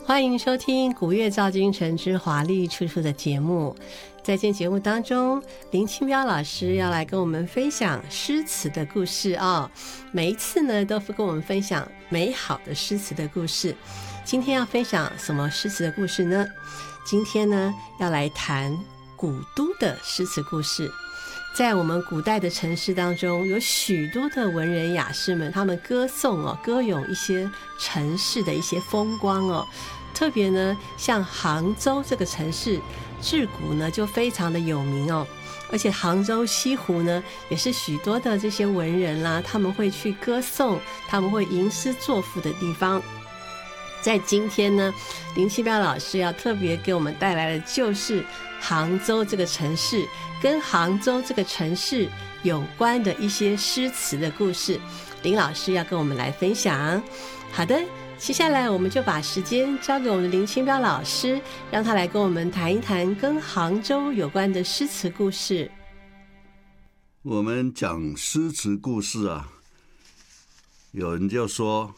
欢迎收听古乐造京城之华丽处处的节目。在今天节目当中，林清标老师要来跟我们分享诗词的故事哦。每一次呢，都跟我们分享美好的诗词的故事。今天要分享什么诗词的故事呢？今天呢，要来谈古都的诗词故事。在我们古代的城市当中，有许多的文人雅士们，他们歌颂歌咏一些城市的一些风光哦。特别呢，像杭州这个城市，自古呢就非常的有名哦。而且杭州西湖呢，也是许多的这些文人啦，他们会去歌颂，他们会吟诗作赋的地方。在今天呢，林清标老师要特别给我们带来的就是杭州这个城市，跟杭州这个城市有关的一些诗词的故事，林老师要跟我们来分享。好的，接下来我们就把时间交给我们的林清标老师，让他来跟我们谈一谈跟杭州有关的诗词故事。 我们讲诗词故事啊，有人就说，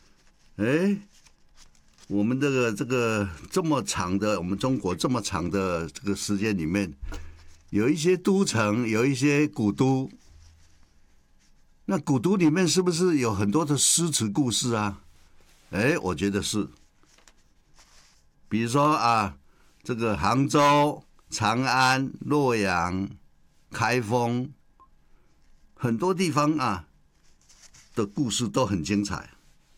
我们这个这么长的，我们中国这么长的这个时间里面，有一些都城，有一些古都。那古都里面是不是有很多的诗词故事啊？我觉得是。比如说啊，这个杭州、长安、洛阳、开封，很多地方啊的故事都很精彩。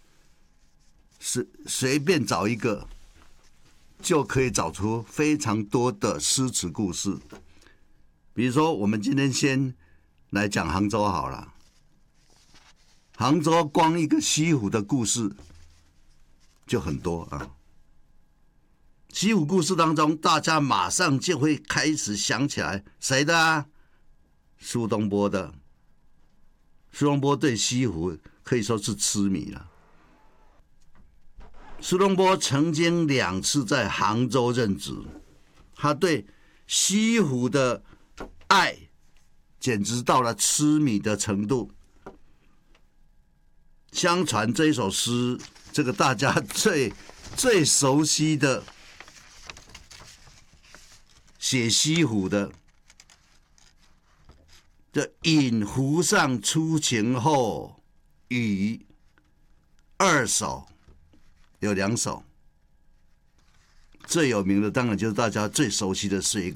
随便找一个，就可以找出非常多的诗词故事。比如说，我们今天先来讲杭州好了。杭州光一个西湖的故事就很多啊。西湖故事当中，大家马上就会开始想起来谁的啊？苏东坡的。苏东坡对西湖可以说是痴迷了。苏东坡曾经2次在杭州任职，他对西湖的爱简直到了痴迷的程度。相传这一首诗，这个大家最熟悉的写西湖的，这饮湖上初晴后，雨2首。有2首，最有名的当然就是大家最熟悉的水